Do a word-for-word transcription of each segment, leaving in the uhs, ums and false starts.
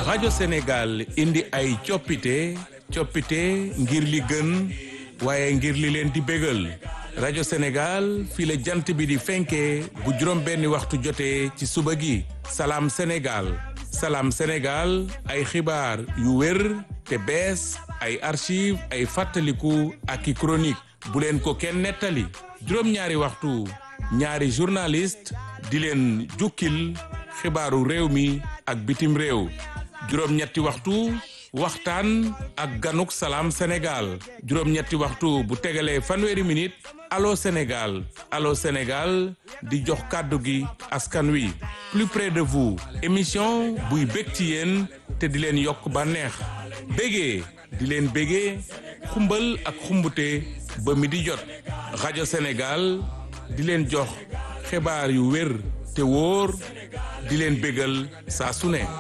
rajo Sénégal indi ay coppite coppite ngir li gën waaye ngir li leen di bégal rajo Sénégal fii la jant bi di fenkee bu juróom benni waxtu jotee ci suba gi salaam Sénégal salaam Sénégal ay xibaar yu wér te bees ay archive ay fàttaliku ak i chronique bu leen ko kenn nettali juróom-ñaari waxtu ñaari journaliste di leen jukkil xibaaru réew mi ak bitim réew juróom-ñetti waxtu waxtaan ak ganuk salaam Sénégal juróom-ñetti waxtu bu tegalee fanweeri minute allo Sénégal allo Sénégal di jox kàddu gi askan wi plus près de vous émission buy bég ci yéen te di leen yokk bànneex bégee di leen bégee xumbal ak xumbute ba mi di jot rajo Sénégal di leen jox xibaar yu wér te wóor di leen bégal saa su ne.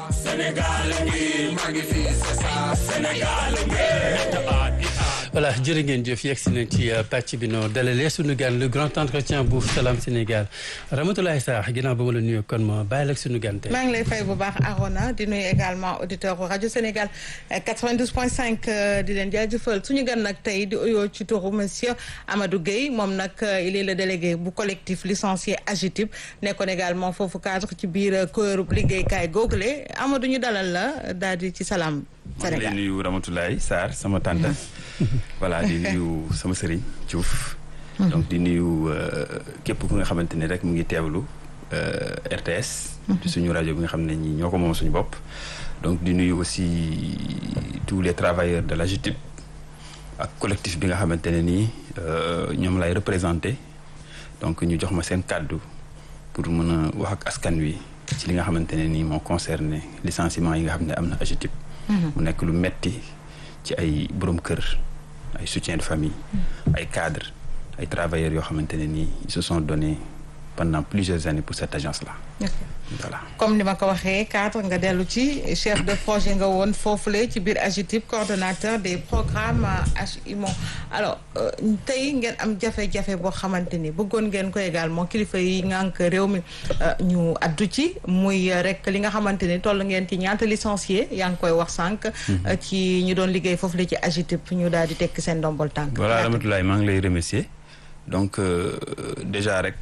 voilà jërë ngeen jëf yegg si nañ ci pàcc bi noo dalalee suñu gan le grand entretien bu Salam Sénégal Ramatoulaye Sarr ginnaaw ba ma la nuyoo kon ma bàyyi la ak suñu gan tey. maa ngi lay fay bu baax Arona di nuyu également auditeur rajo Sénégal quatre-vingt-douze point cinq di leen jaajëfal suñu gan nag tey di uyoo ci turu monsieur Amadou Gueye moom nag il est le délégué bu collectif licencié AGETIP nekkoon également foofu cadre ci biir kuréelu liggéeykaay googule Amadou ñu dalal la daal di ci Salam Sénégal. maa ngi lay nuyu Ramatoulaye Sarr sama tante. voilà di nuyu sama sëriñ Diouf. donc di nuyu képp ku nga xamante ne rek mu ngi teewlu R T S. di suñu rajo bi nga xam ne ñi ñoo ko moom suñu bopp. donc di nuyu aussi tous les travailleurs de l'AGETIP ak collectif bi nga xamante ne nii ñoom lay représenté donc ñu jox ma seen kàddu pour mën a wax ak askan wi ci li nga xamante ne nii moo concerné licenciement yi nga xam ne am na AGETIP. mu nekk lu metti ci ay borom kër ay soutien de famille ay cadres ay travailleurs yoo xamante ne nii ils se sont donnés pendant plusieurs années pour cette agence là. Okay. Voilà. Comme ni ma ko waxee cadre nga dellu ci chef de projet nga woon foofule ci biir AGETIP coordonnateur des programmes H I M O alors tey ngeen am jafe-jafe boo xamante ni bëggoon ngeen ko également kilifa yi ngànk réew mi ñu addu ci muy rek li nga xamante ni toll ngeen ci ñaata licencié yaa ngi koy wax sànq. ci ñu doon liggéey foofule ci AGETIP ñu daal di tekki seen ndombol tànk. voilà Ramatoulaye maa ngi lay remercier donc euh, déjà rek.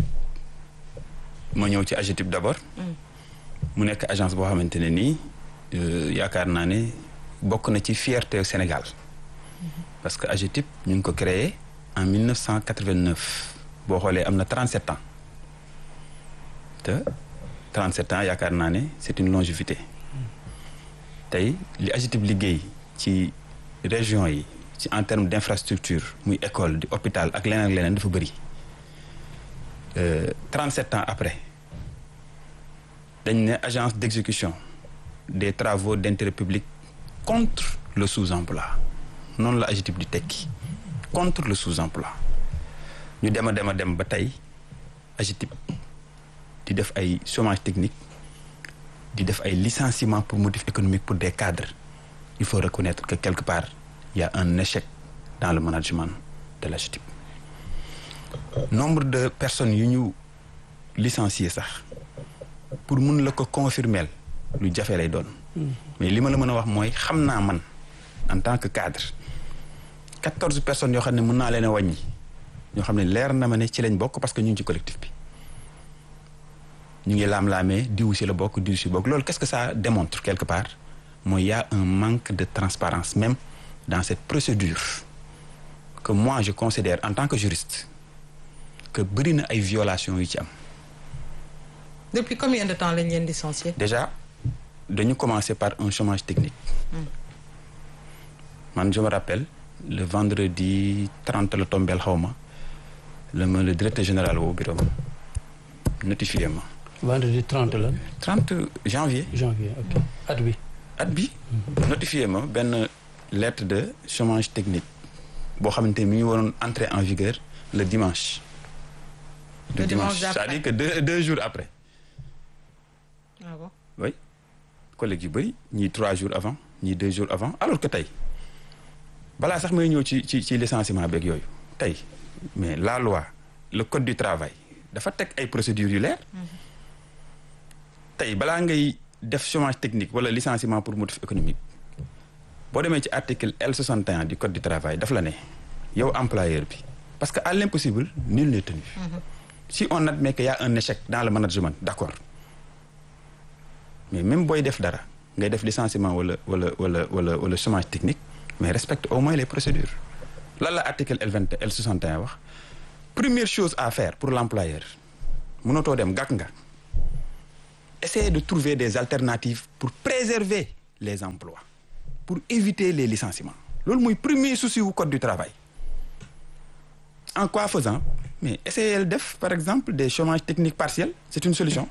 ma ñëw ci AGETIP d'abord mu nekk agence boo xamante ne nii yaakaar naa ne bokk na ci fierté Sénégal parce que AGETIP ñu ngi ko créé en mille neuf cent quatre-vingt-neuf boo xoolee am na trente-sept ans te trente-sept ans yaakaar naa ne c'est une longévité tey li AGETIP liggéey ci région yi ci en termes d'infrastructure muy école di hôpital ak leneen ak leneen dafa bëri trente-sept ans après dañ ne agence d'exécution des travaux d'intérêt public contre le sous-emploi noonu la AGETIP di tekki contre le sous-emploi ñu dem a dem a dem ba tey AGETIP di def ay chômage technique di def ay licenciement pour motif économique pour des cadres il faut reconnaître que quelque part il y a un échec dans le management de l'AGETIP nombre de personnes yu ñu licencié sax pour mun la ko confirmer lu jafe lay doon. mais li ma la mën a wax mooy xam naa man en tant que cadre quatorze personnes yoo xam ne mën naa leen a wàññi ñoo xam ne leer na ma ne ci lañ bokk parce que ñu ngi ci collectif bi ñu ngi laam-laamee diw si la bokk diw si bokk loolu qu'est-ce que ça démontre quelque part mooy y a un manque de transparence même dans cette procédure que moi je considère en tant que juriste que bëri na ay violations yu ci am. Depuis combien de temps lañ leen licencié? Déjà dañu commencer par un chômage technique. man je me rappelle le vendredi trente la tombeel xaw ma le ma le directeur général woo bureau notifié ma. vendredi trente la. trente janvier. janvier ok at bi. at bi. notifié ma benn lettre de chômage technique boo xamante ni mi ngi waroon entrer en vigueur le dimanche. le dimanche c'est-à-dire que deux deux jours après. ah bon. oui collègues yu bëri ñii trois jours avant ñii deux jours avant alors que tey balaa sax may ñëw ci ci ci licenciement beeg yooyu tey mais la loi le code du travail dafa teg ay procédures yu leer. tey balaa ngay def chômage technique wala licenciement pour motif économique boo demee ci article L soixante et un du code du travail daf la ne yow employeur bi parce que à l'impossible nul n'est tenu. Mm-hmm. Si on admet qu'il y a un échec dans le management d'accord mais même booy def dara ngay def licenciement wala wala wala wala wala chômage technique mais respecte au moins les procédures lan la article L vingt L soixante et un wax première chose à faire pour l'employeur mënatoo dem gàkk nga essayer de trouver des alternatives pour préserver les emplois pour éviter les licenciements loolu mooy premier souci wu code du travail en quoi faisant mais essayer def par exemple des chômages techniques partiels c'est une solution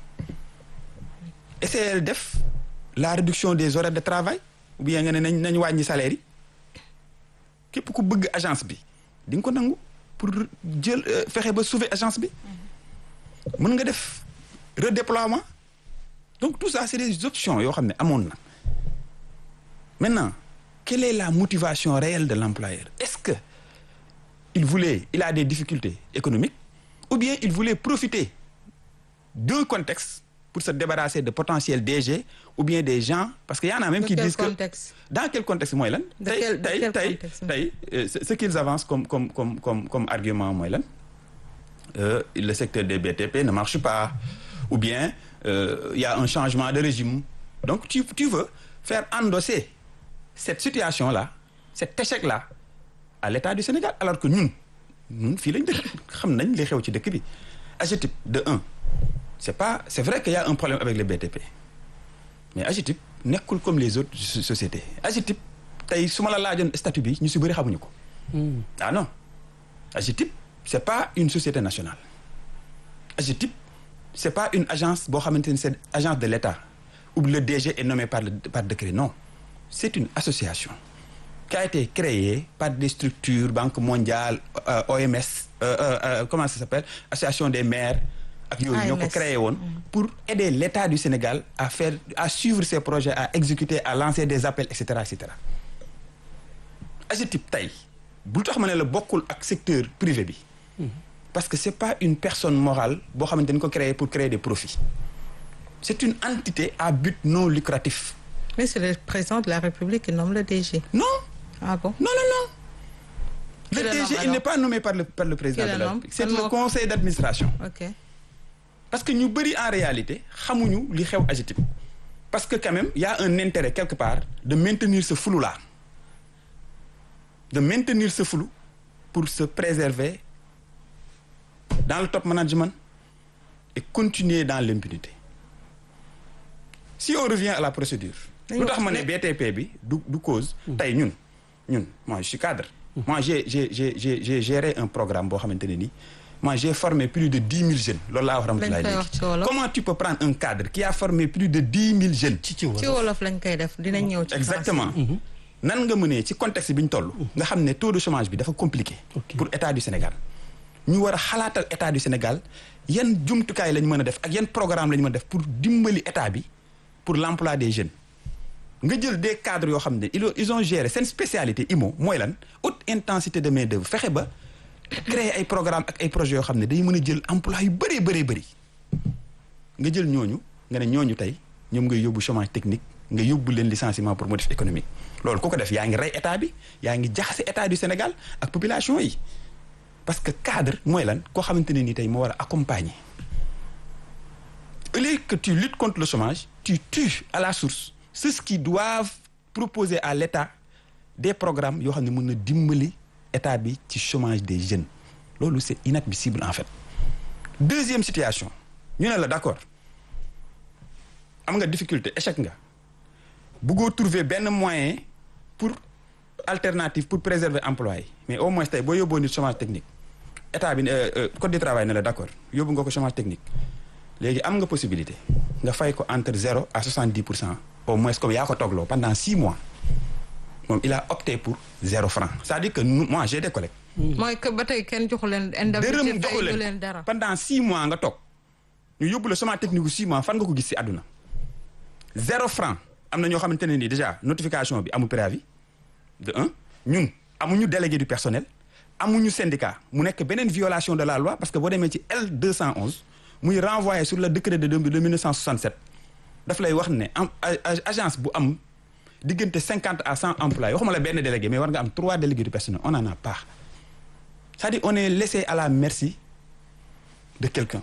essayer def la réduction des horaires de travail ou bien nga ne nañ nañ wàññi salaire yi képp ku bëgg agence bi di nga ko nangu pour jël fexe ba sauver agence bi mën nga def redéploiement donc tout ça c'est des options yoo xam ne amoon na maintenant quelle est la motivation réelle de l'employeur est-ce que il voulait il a des difficultés économiques ou bien il voulait profiter d'un contexte pour se débarrasser de potentiels D G ou bien des gens parce que y en a même qui disent que dans quel contexte mooy lan tey tey tey tey ce qu'ils avancent comme comme comme comme comme argument mooy lan euh, le secteur des B T P ne marche pas ou bien euh, y a un changement de régime donc tu tu veux faire endosser cette situation-là cet échec-là à l'État du Sénégal alors que ñun ñun fii lañ dëkk xam nañ li xew ci dëkk bi AGETIP de un c'est pas c'est vrai qu'il y a un problème avec les B T P mais AGETIP nekkul comme les autres sociétés AGETIP tey su ma la laajoon statut bi ñu si bëri xamuñu ko. ah non AGETIP c'est pas une société nationale AGETIP c'est pas une agence boo xamante ni c'est agence de l'État où le D G est nommé par le par décret non c'est une association qui a été créée par des structures Banque mondiale euh, O M S euh, euh, euh, comment ça s'appelle association des maires ak yooyu ñoo ko créé woon pour aider l'État du Sénégal à faire à suivre ses projets à exécuter à lancer des appels et cetera et cetera AGETIP tey bu tax ma ne la bokkul ak secteur privé bi parce que c'est pas une personne morale boo xamante ni ko créé pour créer des profits c'est une entité à but non lucratif. Mais c'est le président de la République qui nomme le D G. Non. Ah bon? Non, non, non. Le D G, nomme, il n'est pas nommé par le, par le président de la République. C'est le conseil d'administration. Ok. Parce que ñu bëri en réalité xamuñu li xew AGETIP. Parce que quand même, il y a un intérêt quelque part de maintenir ce flou-là. De maintenir ce flou pour se préserver dans le top management et continuer dans l'impunité. Si on revient à la procédure. lu tax ma ne B T P bi du du cause. tey ñun ñun moi je suis cadre. moi j'ai j'ai j'ai j'ai j'ai géré un programme boo xamante ne nii moi j'ai formé plus de dix mille jeunes loolu laa wax Ramatoulaye léegi. comment tu peux prendre un cadre qui a formé plus de dix mille jeunes. ci ci wolof lañ koy def dinañ ñëw ci exactement. nan nga mënee ci contexte bi ñu toll. nga xam ne taux de chômage bi dafa compliqué. pour État du Sénégal. ñu war a xalaatal État du Sénégal yan jumtukaay lañ mën a def ak yan programme lañ mën a def pour dimbali État bi pour l'emploi des jeunes. nga jël des cadres yoo xam ne ils ont géré seen spécialité I M O mooy lan haute intensité de main d'œuvre fexe ba créer ay programmes ak ay projets yoo xam ne dañu mën a jël emploi yu bëree bëree bëri nga jël ñooñu nga ne ñooñu tey ñoom ngay yóbbu chômage technique nga yóbbu leen licenciement pour motif économique loolu ku ko def yaa ngi rey état bi yaa ngi jaxase état du Sénégal ak population yi parce que cadre mooy lan koo xamante ne ni tey moo war a accompagner au lieu que tu luttes contre le chômage tu tues à la source ceux qui doivent proposer à l'État des programmes yoo xam ne mën na dimbali état bi ci chômage des jeunes loolu c'est inadmissible en fait. Deuxième situation ñu ne la d'accord am nga difficulté échec nga bëggoo trouver benn moyen pour alternative pour préserver emploi yi mais au moins tey boo yóbboo nit chômage technique état bi code du travail ne la d'accord yóbbu nga ko chômage technique léegi am nga possibilité nga fay ko entre zéro à soixante-dix pour cent. au moins comme yaa ko toogloo pendant six mois moom il a opté pour zéro franc c'est-à-dire que nous, moi j'ai des collègues. mooy que ba tey kenn joxu leen indemnité joxu leen dara pendant six mois nga toog ñu yóbbu la chômage technique gu six mois fan nga ko gis ci àdduna. zéro franc am na ñoo xamante ne ni déjà notification bi amul préavis de un ñun amuñu délégué du personnel amuñu syndicat mu nekk beneen violation de la loi parce que boo demee ci L deux cent onze muy renvoyé sur le décret de de mille neuf cent soixante-sept daf lay wax ne am agence bu am diggante cinquante à cent employés waxuma la benn délégué mais war nga am trois délégués du personnel on en a pas c'est-à-dire on est laissé à la merci de quelqu'un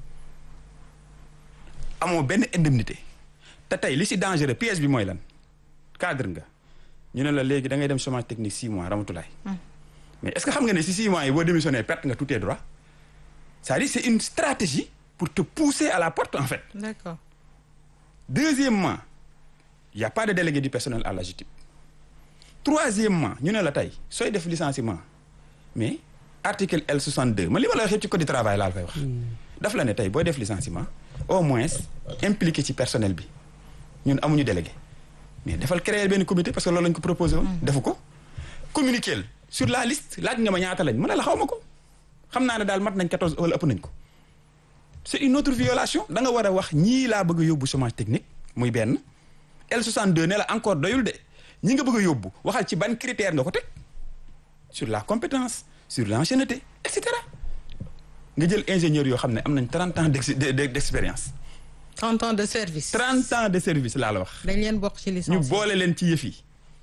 amoo benn indemnité te tey li si dangereux piège bi mooy lan cadre nga ñu ne la léegi da ngay dem chômage technique six mois Ramatoulaye mais est-ce que xam nga ne si six mois yi boo démissionné perte nga tous tes droits c'est-à-dire c'est une stratégie pour te pousser à la porte en fait. D'accord. Deuxièmement, il y a pas de délégué du personnel à l'A G E T I P. Troisièmement ñu ne la tey sooy def licenciement mais article L soixante-deux man li ma la waxee ci code du travail laa la fay wax. daf la ne tey booy def licenciement au moins impliqué ci personnel bi ñun amuñu délégué mais defal créer benn comité parce que loolu lañ ko proposé woon. defu ko communiquer sur la liste laaj nga ma ñaata lañ ma ne la xaw ma ko xam naa ne daal mat nañ quatorze wala ëpp nañ ko. c'est une autre violation da nga war a wax ñii laa bëgg a yóbbu chômage technique muy benn L soixante-deux ne la encore doyul de ñi nga bëgg a yóbbu waxal ci ban critère nga ko teg sur la compétence sur l'ancienneté et cetera nga jël ingénieur yoo xam ne am nañ trente ans d'expérience. trente ans de service. trente ans de service laa la wax. dañ leen bokk ci licence ñu boole leen ci yëf yi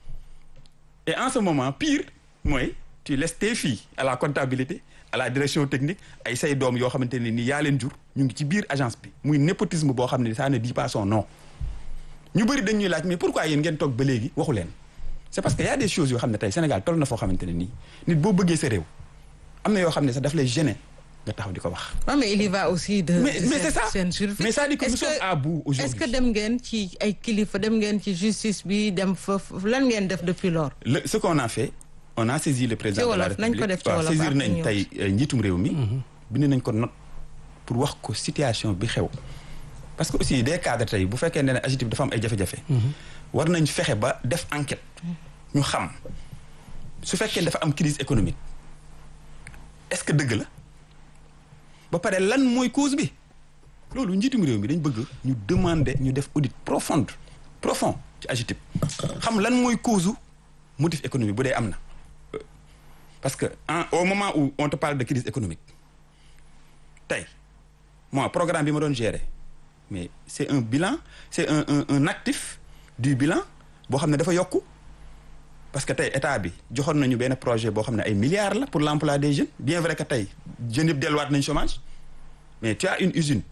et en ce moment pire mooy tu laisses tes filles à la comptabilité à la direction technique ay say doom yoo xamante ne ni yaa leen jur ñu ngi ci biir agence bi muy népotisme boo xam ne ça ne dit pas son nom ñu bëri dañuy laaj mais pourquoi yéen ngeen toog ba léegi waxu leen c'est parce que y a des choses yoo xam ne tey Sénégal toll na foo xamante ne nii nit boo bëggee sa réew am na yoo xam ne sax daf lay gêner nga taxaw di ko wax. waaw mais il y va aussi de. mais mais c'est ça seen survie. mais ça dit que nous sommes à bout aujourd'hui. est-ce que dem ngeen ci ay kilifa dem ngeen ci justice bi dem foofu lan ngeen def depuis lors. le ce qu'on a fait on a saisi le président de la nañ ko def République ci wolof saisir nañ tey njiitum réew mi. bind nañ ko note pour wax ko situation bi xew. parce que aussi des cadres tey bu fekkee ne A G E T I P dafa am ay jafe-jafe. war nañ fexe ba def enquête ñu xam su fekkee dafa am crise économique est-ce que dëgg la. ba pare lan mooy cause bi loolu njiitum réew mi dañ bëgg ñu demander ñu def audit profonde profond ci A G E T I P xam lan mooy cause motif économique bu dee am na parce que en au moment où on te parle de crise économique tey moi programme bi ma doon gérer mais c'est un bilan c'est un un un actif du bilan boo xam ne dafa yokku parce que tey état bi joxoon nañu benn projet boo xam ne ay milliards la pour l'emploi des jeunes bien vrai que tey jeunes yëpp delluwaat nañ chômage mais tu as une usine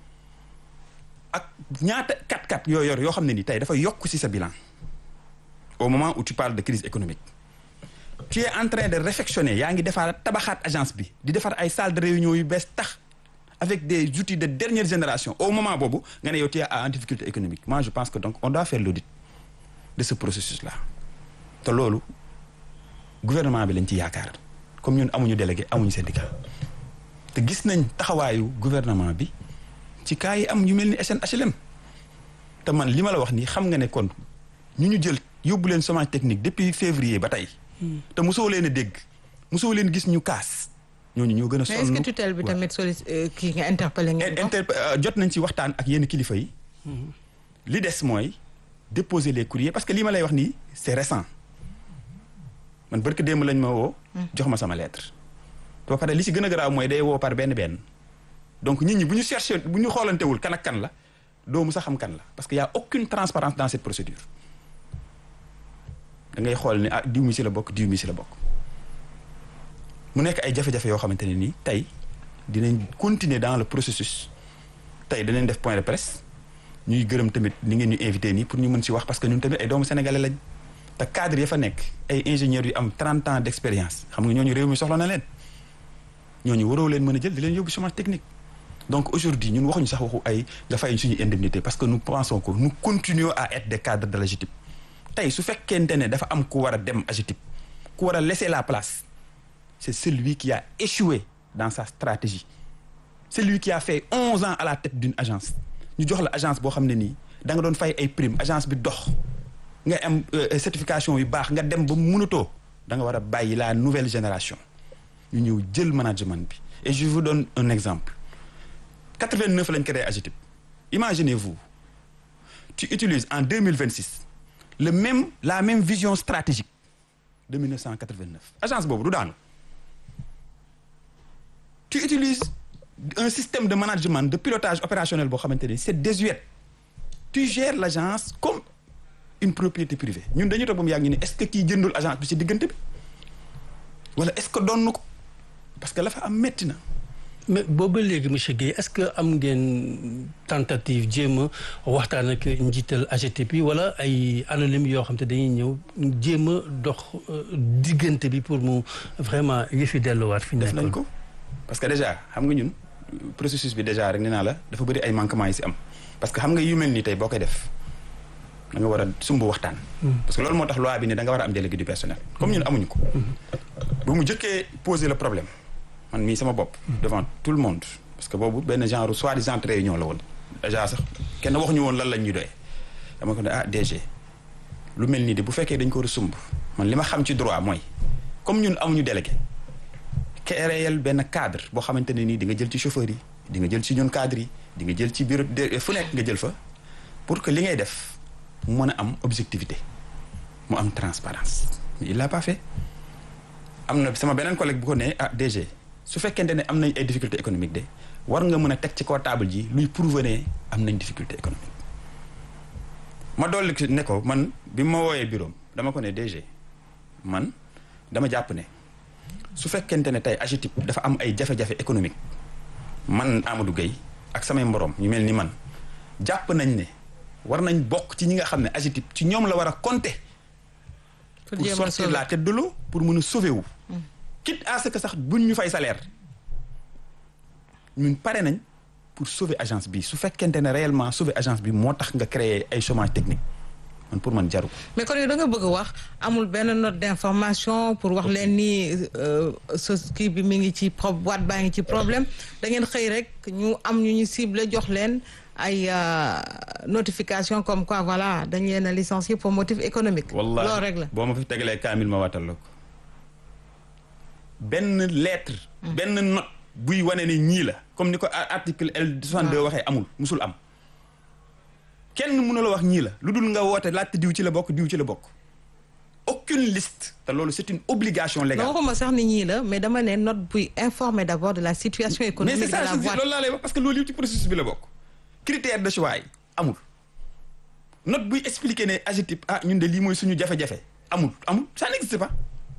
ak ñaata kat-kat yoo yor yoo xam ne ni tey dafa yokk ci sa bilan au moment où tu parles de crise économique tu es en train de réfectionner yaa ngi defar tabaxaat agence bi di defar ay salles de réunion yu bees tax avec des outils de dernière génération au moment boobu nga ne yow tu es en difficulté économique moi je pense que donc on doit faire l'audit de ce processus là te loolu gouvernement bi lañ ci yaakaar comme ñun amuñu délégué amuñu syndicat te gis nañ taxawaayu gouvernement bi ci cas yi am yu mel ni S N H L M te man li ma la wax nii xam nga ne kon ñu ñu jël yóbbu leen chômage technique depuis février ba tey. te mosoo leen a dégg mosoo leen gis ñu kaas ñooñu ñoo gën a sonn. mais est-ce que tutelle bi tamit soli kii nga interpellé ngeen ko. inter jot nañ ci waxtaan ak yenn kilifa yi. li des mooy déposer les courriers parce que lii ma lay wax nii c'est récent man barke démb lañ ma woo. jox ma sama lettre. ba pare li ci gën a garaaw mooy day woo par benn benn donc nit ñi bu ñu chercher bu ñu xoolantewul kan ak kan la doo mu sax xam kan la parce que y a aucune transparence dans cette procédure da ngay xool ne ah diw mi ci la bokk diw mi ci la bokk mu nekk ay jafe-jafe yoo xamante ne nii tey dinañ continuer dans le processus tey danañ def point de presse ñuy gërëm tamit ni ngeen ñu invité nii pour ñu mën ci wax parce que ñun tamit ay doomu sénégalais lañ te cadre ya fa nekk ay ingénieurs yu am trente ans d'expérience xam nga ñooñu réew mi soxla na leen ñooñu waroo leen mën a jël di leen yóbbu chômage technique donc aujourd'hui ñun waxuñu sax waxu ay nga fay suñu indemnité parce que nous pensons que nous continuons à être des cadres de l'A G E T I P tey su fekkente ne dafa am ku war a dem A G E T I P ku war a laisser la place c'est celui qui a échoué dans sa stratégie celui qui a fait onze ans à la tête d'une agence ñu jox la agence boo xam ne nii da nga doon fay ay primes agence bi dox nga am certification yu baax nga dem ba mënatoo da nga war a bàyyi la nouvelle génération ñu ñëw jël management bi et je vous donne un exemple quatre-vingt-neuf lañ créé A G E T I P imaginez-vous tu utilises en deux mille vingt-six le même la même vision stratégique de mille neuf cent quatre-vingt-neuf agence boobu du daanu tu utilises un système de management de pilotage opérationnel boo xamante ni c'est désuet tu gères l'agence comme une propriété privée ñun dañu toog ba mu yàgg ñu ne est-ce que kii jëndul agence bi ci diggante bi wala est-ce que doon na ko parce que la fa am métti na. mais booba léegi monsieur Guèye est-ce que am ngeen tentative jéem a waxtaan ak njiital A G T P wala ay anonyme yoo xam te dañuy ñëw jéem a dox diggante bi pour mu vraiment yëfi delluwaat fi ñu def nañ ko parce que déjà xam nga ñun processus bi déjà rek nee naa la dafa bëri ay manquements yi si am parce que xam nga yu mel nii tey boo koy def da nga war a sumb waxtaan. parce que loolu moo tax loi bi ne da nga war a am délégué du personnel. comme ñun amuñu ko. bu mu jëkkee poser le problème. man mii sama bopp devant tout le monde parce que boobu benn genre soi-disant réunion la woon déjà sax kenn waxuñu woon lan lañ ñu doyee dama ko ne ah D G lu mel nii de bu fekkee dañ ko war a sumb man li ma xam ci droit mooy comme ñun amuñu délégué créer benn cadre boo xamante ne nii di nga jël ci chauffeur yi di nga jël ci ñun cadre yi di nga jël ci bureau fu nekk nga jël fa pour que li ngay def mu mën a am objectivité mu am transparence mais il l'a pas fait am na sama beneen collègue bu ko ne ah D G su fekkente ne am nañ ay difficultés économiques de war nga mën a teg ci kaw table ji luy prouver ne am nañ difficulté économique ma dolli ne ko man bi ma wooyee bureau dama ko ne D G man dama jàpp ne su fekkente ne tey A G T P dafa am ay jafe-jafe économique man Amadou Gueye ak samay mborom ñu mel ni man jàpp nañ ne war nañ bokk ci ñi nga xam ne A G T P ci ñoom la war a compter pour sortir la tête de l'eau pour mën a sauver wu quitte à ce que sax buñ ñu fay salaire ñun pare nañ pour sauver agence bi su fekkente ne réellement sauver agence bi moo tax nga créer ay chômage technique man pour man jaru. mais kon yow da nga bëgg a wax amul benn note d'information pour wax leen ni sa kii bi mi ngi ci pro boîte baa ngi ci problème da ngeen xëy rek ñu am ñu ñu ciblé jox leen ay notification comme quoi voilà dañ leen a licencier pour motif économique. wallaahi loolu rek la boo ma fi tegalee kaamil ma waatal la ko benn lettre. benn note buy wane ne ñii la comme ni ko article L soixante-deux waxee amul musul am. kenn mënu la wax ñii la lu dul nga woote laajte diw ci la bokk diw ci la bokk aucune liste te loolu c'est une obligation légale. non waxuma sax ni ñii la mais dama ne note buy informer d'abord de la situation économique de la boîte. loolu laa lay wax parce que loolu yëpp ci processus bi la bokk. critère de choix yi amul note buy expliquer ne A G T P ah ñun de lii mooy suñu jafe-jafe amul amul ça n'existe pas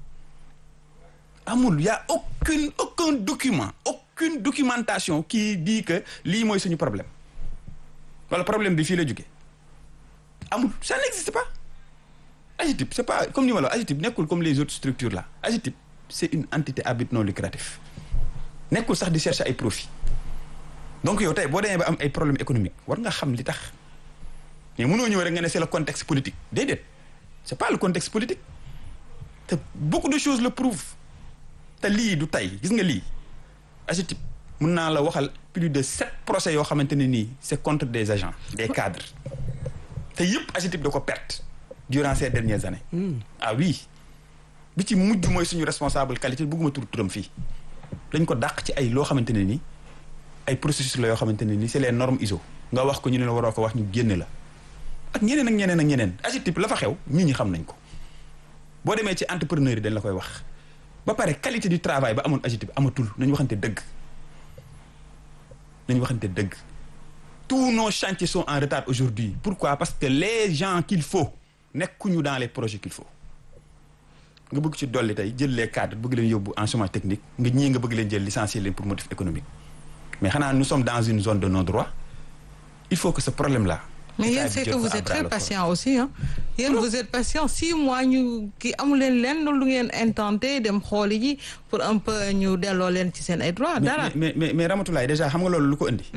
amul y a aucune aucun document aucune documentation qui dit que lii mooy suñu problème. wala problème bi fii la jóge amul ça n'existe pas A G T P c'est pas comme ni ma la A G T P nekkul comme les autres structures là A G T P c'est une entité à but non lucratif nekkul sax di chercher ay profit donc yow tey boo demee ba am ay problème économique war nga xam li tax mais mënoo ñëw rek nga ne c'est le contexte politique déedéet c'est pas le contexte politique te beaucoup de choses le prouvent te lii du tey gis nga lii A G T P mën naa la waxal plus de sept procès yoo xamante ne nii c'est contre des agents des cadres te yëpp A G T P da ko perte durant ces dernières années. Mm. ah oui bi ci mujj mooy suñu responsable qualité bëgguma tur turam fii dañ ko dàq ci ay loo xamante ne nii ay processus la yoo xamante ne nii c'est les normes I S O nga wax ko ñu ne la waroo ko wax ñu génne la ak ñeneen ak ñeneen ak ñeneen A G T P la fa xew nit ñi xam nañ ko boo demee ci entrepreneur yi dañ la koy wax ba pare qualité du travail ba amoon A G T P amatul nañu waxante dëgg. nañu waxante dëgg tous nos chantiers sont en retard aujourd'hui pourquoi parce que les gens qu'il faut nekkuñu dans les projets qu'il faut nga bëgg ci dolli tey jël les cadres bëgg leen yóbbu en chômage technique nga ñii nga bëgg leen jël licencier leen pour motif économique mais xanaa nous sommes dans une zone de non-droit il faut que ce problème là. mais yéen c'est que vous êtes très patient aussi ah yéen vous êtes patient six mois ñu kii amu leen lenn lu ngeen intenté dem xooli ji pour un peu ñu delloo leen ci seen ay droits dara. mais mais mais Ramatoulaye déjà xam nga loolu lu ko indi.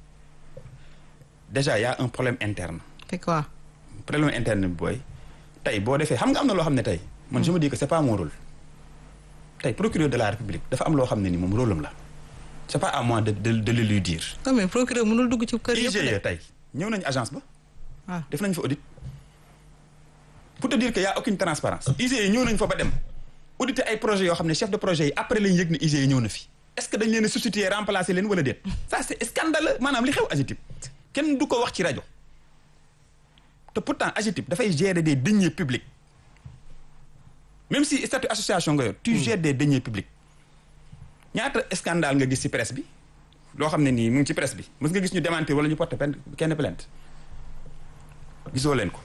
déjà y a un problème interne. c'est quoi. problème interne bi booy tey boo defee xam nga am na loo xam ne tey man je me dis que c'est pas mon rôle tey procureur de la République dafa am loo xam ne ni moom rôle am la c'est pas à moi de de de le lui dire. non mais procureur mënul dugg ci kër yëpp I G E tey ñëw nañu agence ba. ah def nañ fa audit pour te dire que y a aucune transparence I G E ñëw nañ fa ba dem auditer ay projets yoo xam ne chef de projet yi après lañ yëg ne I G E ñëw na fi est-ce que dañ leen a substituer remplacer leen wala déet ça c'est scandaleux maanaam li xew A G T P kenn du ko wax ci rajo te pourtant A G T P dafay gérer des deniers publics même si statut association nga yor tu gères des deniers publics ñaata scandale nga gis ci presse bi loo xam ne nii mu ngi ci presse bi mës nga gis ñu démentir wala ñu porter kenn plainte gisoo leen ko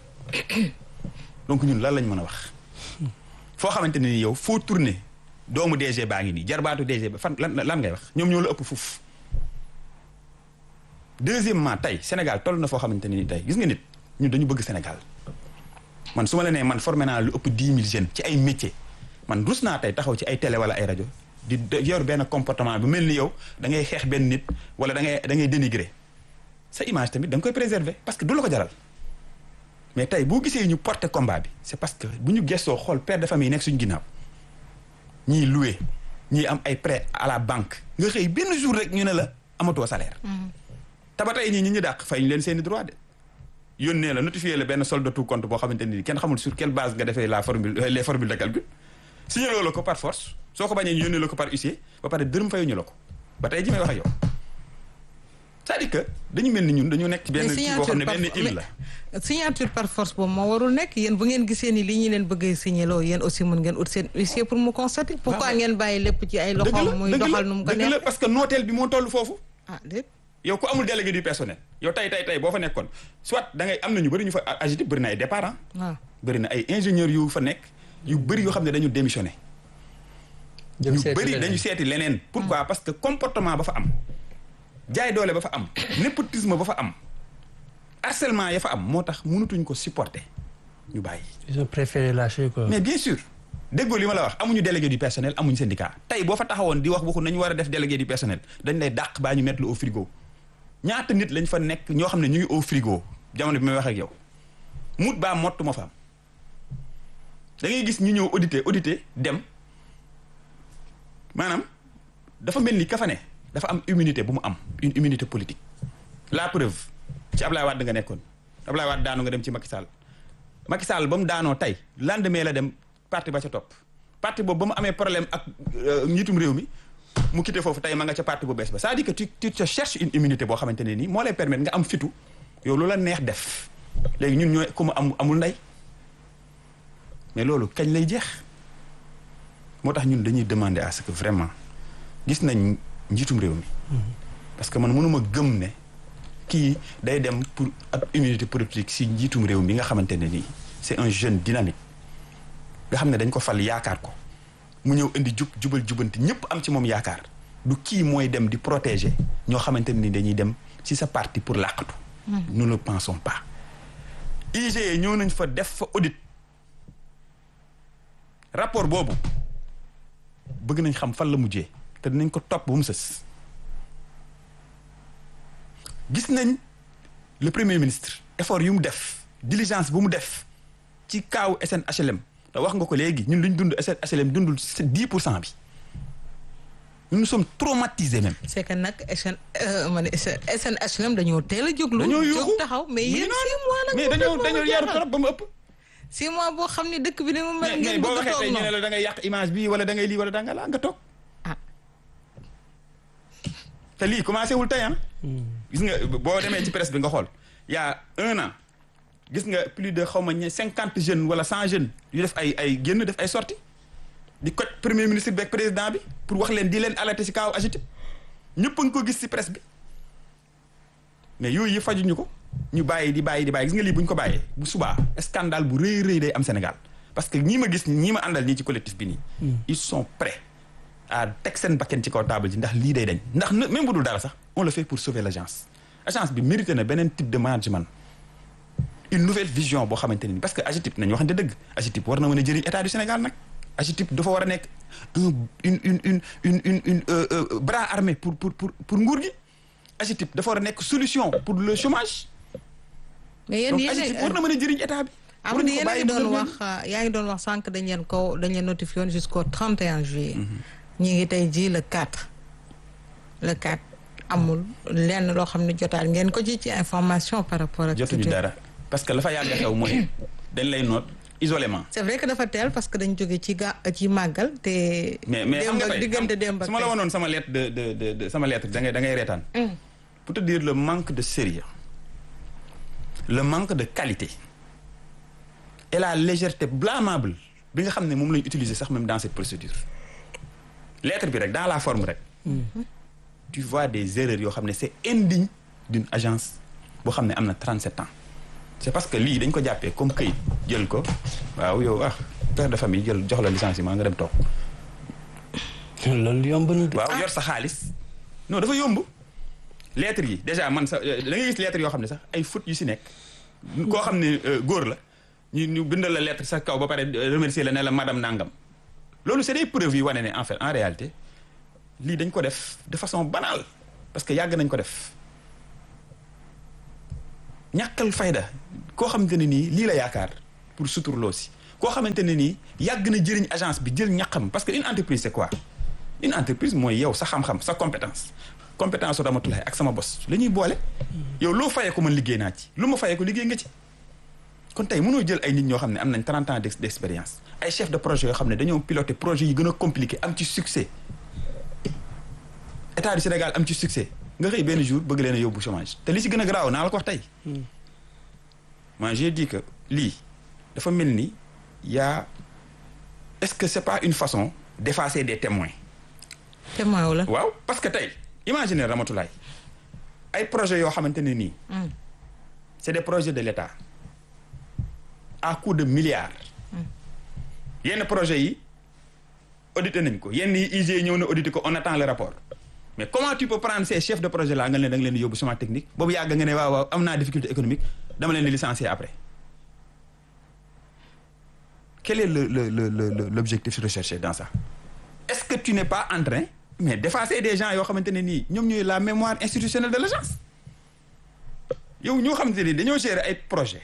donc ñun lan lañ mën a wax foo xamante ne ni yow foo tourné doomu D G baa ngi nii jarbaatu D G ba fan lan lan ngay wax ñoom ñoo la ëpp fuuf. deuxièmement tey Sénégal toll na foo xamante ne ni tey gis nga nit ñun dañu bëgg Sénégal man su ma la nee man formé naa lu ëpp dix mille jeunes ci ay métiers man rus naa tey taxaw ci ay télé wala ay rajo di yor benn comportement bu mel ni yow da ngay xeex benn nit wala da ngay da ngay dénigrer sa image tamit da nga koy préserver parce que du la ko jaral mais tey boo gisee ñu porter combat bi c'est parce que bu ñu gestoo xool père de famille nekk suñu ginnaaw ñii loué ñii am ay prêt à la banque nga xëy benn jour rek ñu ne la amatoo salaire. te ba tey ñii ñi ñu dàq fay ñu leen seeni droit de yónnee la notifié la benn solde de tout compte boo xamante ni kenn xamul sur quelle base nga defee la formule les formules de calcul signé loo la ko par force soo ko bañee ñu yónnee la ko par huissier ba pare dërëm fayuñu la ko ba tey ji may wax ak yow c'est-à-dire que dañu mel ni ñun dañu nekk ci benn kii boo xam ne benn île la signature par force boobu moo warul nekk yéen bu ngeen gisee ni li ñu leen bëggee signé loo yéen aussi mën ngeen ut seen huissier pour mu constater pourquoi ngeen bàyyi lépp ci ay loxoom muy doxal nu mu ko neex parce que nooteel bi moo toll foofu ah déet yow ku amul délégué du personnel yow tey tey tey boo fa nekkoon soit da ngay am na ñu bëri ñu fa agité bëri na ay départ waaw bëri na ay ingénieurs yu fa nekk yu bëri yoo xam ne dañu démissionné yu bëri dañu seeti leneen pourquoi parce que comportement ba fa am jaay doole ba fa am népotisme ba fa am harcèlement ya fa am moo tax mënatuñ ko supporter ñu bàyyi. ils ont préféré lâcher quoi. mais bien sûr déggoo li ma la wax amuñu délégué du personnel amuñu syndicat tey boo fa taxawoon di wax waxu nañu war a def délégué du personnel dañ lay dàq baa ñu mettre le au frigo ñaata nit lañ fa nekk ñoo xam ne ñu ngi au frigo jamono bi may wax ak yow mut baa mottu ma fa am da ngay gis ñu ñëw auditer auditer dem maanaam dafa mel ni ka fa ne dafa am immunité bu mu am une immunité politique la preuve ci Ablaye Wade nga nekkoon Ablaye Wade daanu nga dem ci Macky Sall Macky Sall ba mu daanoo tey lendemain la dem parti ba ca topp parti boobu ba mu amee problème ak njiitum réew mi mu quitté foofu tey ma nga ca parti bu bees ba c'est-à-dire que tu tu te cherches une immunité boo xamante ne nii moo lay permettre nga am fitu yow lu la neex def léegi ñun ñooy ku mu am amul ndey mais loolu kañ lay jeex moo tax ñun dañuy demander à ce que vraiment gis nañ njiitum réew mi parce que man mënuma gëm ne kii day dem pour ab immunité politique si njiitum réew mi nga xamante ne nii c'est un jeune dynamique nga xam ne dañ ko fal yaakaar ko mu ñëw indi jub jubal jubanti ñëpp am ci moom yaakaar du kii mooy dem di protéger ñoo xamante ne ni dañuy dem ci sa parti pour làqatu nous ne le pensons pas I G E ñëw nañ fa def fa audit rapport boobu bëgg nañ xam fan la mujjee te dinañ ko topp ba mu sës gis nañ le premier ministre effort yu mu def diligence bu mu def ci kaaw S N H L M te wax nga ko léegi ñun luñ dund S N H L M dundul dix pour cent bi ñun nous sommes traumatisés même. c'est que nag S N ma ne S N H L M dañoo teel a jóg. dañoo lu yuuxu jóg taxaw mais yéen six mois nag. mais dañoo dañoo yaru trop ba mu ëpp. six mois boo xam ne dëkk bi ni mu mel. ngeen boo bëgg a waxee toog tey ñu ne noonu la da ngay yàq image bi wala da ngay lii wala da nga laa nga toog. ah. te lii commencé wul tey ah. gis nga boo demee ci presse bi nga xool y a un an gis nga plus de xaw ma ñe cinquante jeunes wala cent jeunes yu def ay ay génn def ay sorties di ko premier ministre bi ak président bi pour wax leen di leen alerter ci kaw A G E T I P ñëpp a ngi ko gis ci presse bi mais yooyu yëpp fajuñu ko ñu bàyyi di bàyyi di bàyyi gis nga lii bu ñu ko bàyyee bu subaa scandale bu rëy rëy day am Sénégal parce que ñii ma gis ñii ma àndal ñii ci collectif bi nii. ils sont prêts à teg seen bakken ci kaw table ji ndax lii day dañ ndax même bu dul dara sax on le fait pour sauver l'agence agence bi mérité na beneen type de management une nouvelle vision boo xamante ne nii parce que A G E T I P nañu waxante dëgg A G E T I P war na mën a jëriñ état du Sénégal nag A G E T I P dafa war a nekk un une une une une une une bras armé pour pour pour pour nguur gi A G E T I P dafa war a nekk solution pour le chômage. mais yéen donc yéen A G E T I P war na mën a jëriñ état bi. am na yéen a ngi doon wax yaa ngi doon wax sànq dañ leen ko dañ leen notifié woon jusqu'au trente et un juillet. ñi ngi tey jii le quatre le quatre amul lenn loo xam ne jotaal ngeen ko ci ci information par rapport ak. jotuñu dara parce que la fa yàgg xew mooy dañ lay noot isolément. c'est vrai que dafa teel parce que dañ jóge ci ga ci màggal te. mais mais xam nga démb tey diggante démb ak su ma la wanoon sama lettre de de de de sama lettre da ngay da ngay reetaan. pour te dire le manque de sérieux le manque de qualité et la légèreté blâmable bi nga xam ne moom la ñu utiliser sax même dans cette procédure lettre bi rek dans la forme rek. tu vois des erreurs yoo xam ne c'est indigne d'une agence boo xam ne am na trente-sept ans c'est parce que lii dañ ko jàppee comme këyit jël ko waaw yow ah père de famille jël jox la licenciement nga dem toog. loolu yomb na. waaw yor sa xaalis non dafa yomb. lettres yi déjà man sax da ngay gis lettres yoo xam ne sax ay fautes yu si nekk. koo xam ne góor la ñu ñu bindal la lettre sa kaw ba pare remercier la ne la madame Nangam. loolu c'est des preuves yu wane ne en fait en réalité lii dañ ko def de façon banale parce que yàgg nañ ko def ñàkkal fayda koo xamante ne nii lii la yaakaar pour suturloo si koo xamante ne nii yàgg na jëriñ agence bi jël ñaqam parce que une entreprise c'est quoi une entreprise mooy yow sa xam-xam sa compétence compétence su Ramatoulaye ak sama bos la ñuy boole yow loo fayee ko man liggéey naa ci lu ma fayee ko liggéey nga ci kon tey mënoo jël ay nit ñoo xam ne am nañ trente ans d'expérience ay chef de projet yoo xam ne dañoo piloter projet yi gën a compliqué am ci succès état du Sénégal am ci succès nga xëy benn jour bëgg leen a yóbbu chômage te li ci gën a garaaw naa la ko wax tey moi j'ai dit que lii dafa mel ni yaa est-ce que c'est pas une façon d'effacer des témoins témoin la waaw parce que tey imaginez Ramatoulaye ay projets yoo xamante ne nii c'est des projets de l'État à coût de milliards yenn projets yi audité nañ ko yenn yi I G ñëw na audité ko on attend le rapport mais comment tu peux prendre ces chefs de projet là nga leen da nga leen di yóbbu chômage technique boobu yàgg nga ne waaw waaw am naa difficulté économique dama leen di licencier après quel est le le le le l'objectif recherché dans ça est-ce que tu n'es pas en train mais d'effacer des gens yoo xamante ne nii ñoom ñooy la mémoire institutionnelle de l'agence yow ñoo xamante ne dañoo gérer ay projets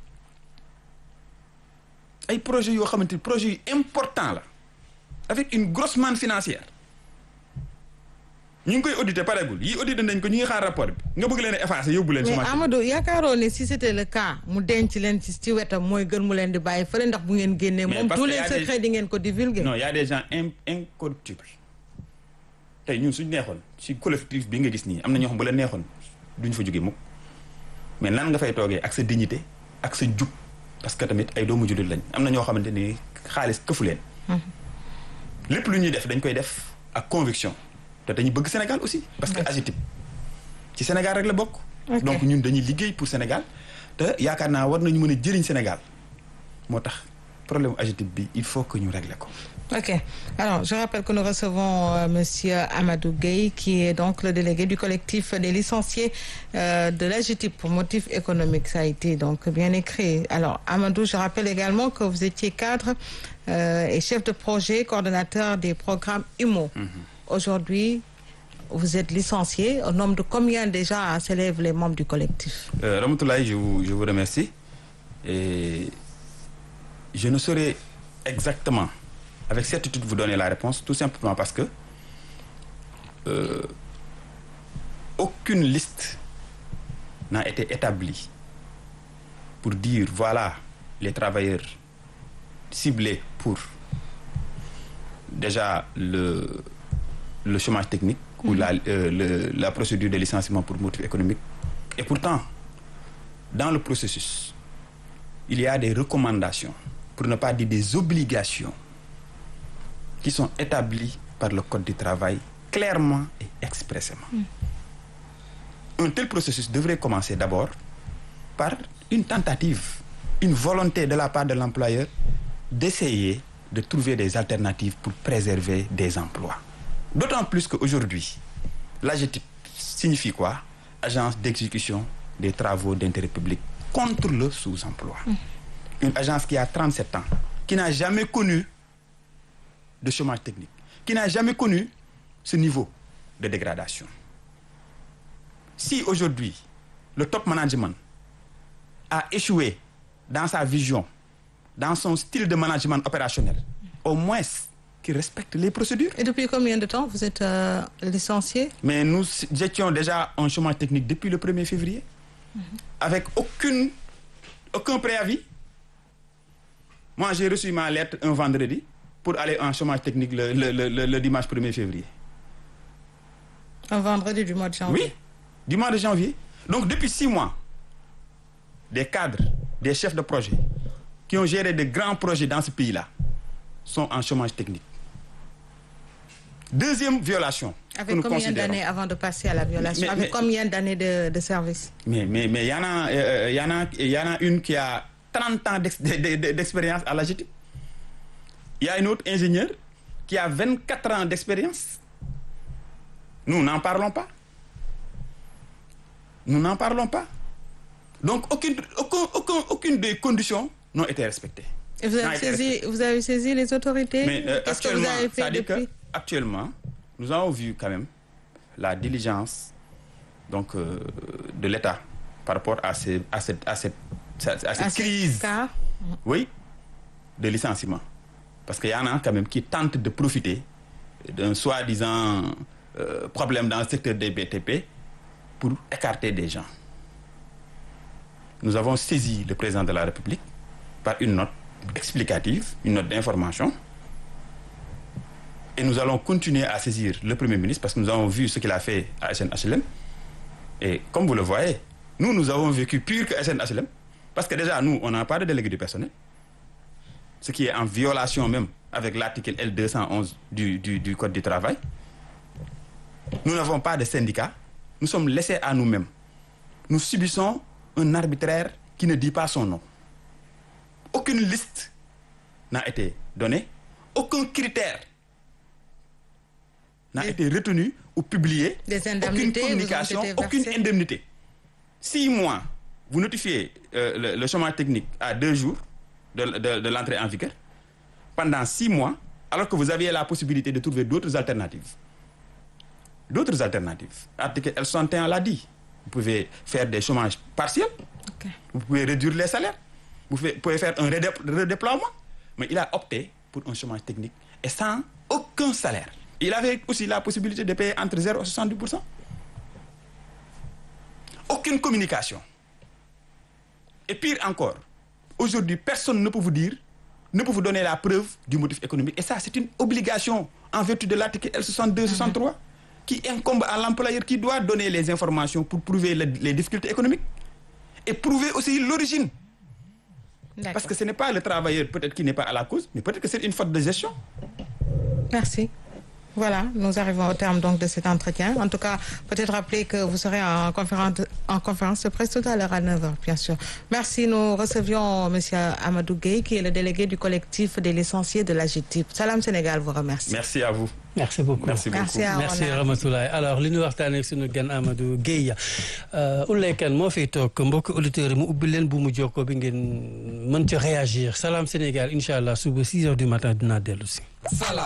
ay projets yoo xamante ni projets yu important la avec une grosse manne financière ñu ngi koy auditer pareegul yi auditer nañ ko ñu ngi xaar rapport bi nga bëgg leen a effacer yóbbu leen. mais Amadou yaakaaroo ne si c'était le cas mu denc leen ci ci wetam mooy gën mu leen di bàyyi fële ndax bu ngeen génnee. moom tous les secrets di ngeen ko divulguer. non y a des gens in incorruptibles tey ñun suñ neexoon ci collectif bi nga gis nii am na ñoo xam bu la neexoon duñ fa jógee mukk mais nan nga fay toogee ak sa dignité ak sa jub parce que tamit ay doomu jullit lañ am na ñoo xamante ni xaalis këfu leen. lépp lu ñuy def dañ koy def ak conviction. te dañuy bëgg Sénégal aussi parce que AGETIP ci Sénégal rek la bokk. donc ñun dañuy liggéey pour Sénégal te yaakaar naa war nañu mën a jëriñ Sénégal moo tax problème AGETIP bi il faut que ñu régler ko. Ok. Alors, je rappelle que nous recevons euh, monsieur Amadou Gueye, qui est donc le délégué du collectif des licenciés euh, de l'AGETIP pour motif économique. Ça a été donc bien écrit. Alors, Amadou, je rappelle également que vous étiez cadre euh, et chef de projet, coordonnateur des programmes I M O. Mm-hmm. Aujourd'hui, vous êtes licencié. Au nombre de combien déjà s'élèvent les membres du collectif? euh, Ramatoulaye, je vous, je vous remercie. Et je ne saurais exactement avec certitude vous donner la réponse, tout simplement parce que euh, aucune liste n'a été établie pour dire voilà les travailleurs ciblés pour déjà le, le chômage technique mmh. ou la, euh, le, la procédure de licenciement pour motif économique. Et pourtant, dans le processus, il y a des recommandations, pour ne pas dire des obligations, qui sont établies par le Code du travail clairement et expressément. Mm. Un tel processus devrait commencer d'abord par une tentative, une volonté de la part de l'employeur d'essayer de trouver des alternatives pour préserver des emplois. D'autant plus qu'aujourd'hui, l'AGETIP signifie quoi? Agence d'exécution des travaux d'intérêt public contre le sous-emploi. Mm. Une agence qui a trente-sept ans, qui n'a jamais connu de chômage technique, qui n'a jamais connu ce niveau de dégradation. Si aujourd'hui, le top management a échoué dans sa vision, dans son style de management opérationnel, au moins qu'il respecte les procédures. Et depuis combien de temps vous êtes euh, licencié? Mais nous étions déjà en chômage technique depuis le premier février, mm-hmm. avec aucune, aucun préavis. Moi, j'ai reçu ma lettre un vendredi pour aller en chômage technique le, le, le, le, le dimanche premier février. Un vendredi du mois de janvier? Oui, du mois de janvier. Donc, depuis six mois, des cadres, des chefs de projet qui ont géré de grands projets dans ce pays-là sont en chômage technique. Deuxième violation. Avec combien d'années avant de passer à la violation? Mais, Avec mais, combien d'années de, de service? Mais mais mais y en a euh, y en a y en a une qui a trente ans d'ex, de, de, de, d'expérience à l'A G E T I P. Il y a une autre ingénieure qui a vingt-quatre ans d'expérience. Nous n'en parlons pas. Nous n'en parlons pas. Donc aucune aucun, aucun, aucune des conditions n'ont été respectées. Et vous avez saisi vous avez saisi les autorités? Mais euh, Qu'est-ce que vous avez fait depuis? Actuellement, nous avons vu quand même la diligence donc euh, de l'État par rapport à ces à cette à cette à cette à crise. Cas. Oui, de licenciement. Parce qu'il y en a quand même qui tentent de profiter d'un soi-disant euh, problème dans le secteur des B T P pour écarter des gens. Nous avons saisi le président de la République par une note explicative, une note d'information. Et nous allons continuer à saisir le Premier ministre parce que nous avons vu ce qu'il a fait à S N H L M. Et comme vous le voyez, nous, nous avons vécu pire que S N H L M. Parce que déjà, nous, on n'a pas de délégué du personnel. Ce qui est en violation même avec l'article L deux cent onze du, du, du Code du travail. Nous n'avons pas de syndicat. Nous sommes laissés à nous-mêmes. Nous subissons un arbitraire qui ne dit pas son nom. Aucune liste n'a été donnée. Aucun critère n'a été retenu ou publié. Des indemnités, aucune communication, aucune indemnité. Six mois, vous notifiez euh, le, le chômage technique à deux jours de, de, de l'entrée en vigueur. Pendant six mois, alors que vous aviez la possibilité de trouver d'autres alternatives. D'autres alternatives. L'article L soixante et un l'a dit. Vous pouvez faire des chômages partiels. Okay. Vous pouvez réduire les salaires. Vous pouvez faire un redé- redéploiement. Mais il a opté pour un chômage technique et sans aucun salaire. Il avait aussi la possibilité de payer entre zéro et soixante-dix pour cent. Aucune communication. Et pire encore, aujourd'hui, personne ne peut vous dire, ne peut vous donner la preuve du motif économique. Et ça, c'est une obligation en vertu de l'article L soixante-deux soixante-trois mm-hmm. qui incombe à l'employeur qui doit donner les informations pour prouver le, les difficultés économiques et prouver aussi l'origine. D'accord. Parce que ce n'est pas le travailleur peut-être qui n'est pas à la cause, mais peut-être que c'est une faute de gestion. Merci. Voilà, nous arrivons au terme donc de cet entretien. En tout cas, peut-être rappeler que vous serez en conférence, en conférence de presse tout à l'heure à neuf heures, bien sûr. Merci. Nous recevions M. Amadou Gueye, qui est le délégué du collectif des licenciés de l'A G E T I P. Salam Sénégal vous remercie. Merci à vous. Merci beaucoup. Merci beaucoup. Merci, merci Ramatoulaye. Alors li ñu waxtaanee suñu gan Amadou Gueye Oulaye Kane moo fiy toog mbokk auditeurs yi mu ubbi leen bu mu jokkoo bi ngeen mën ci réagir Salam Sénégal incha allah suba six heures du matin dinaa dellu si.